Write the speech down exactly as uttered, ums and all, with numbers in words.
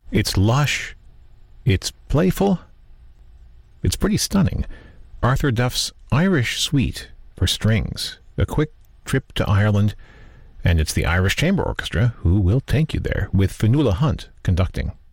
It's lush. It's playful. It's pretty stunning. Arthur Duff's Irish Suite for strings. A quick trip to Ireland, and it's the Irish Chamber Orchestra who will take you there, with Fionnuala Hunt conducting.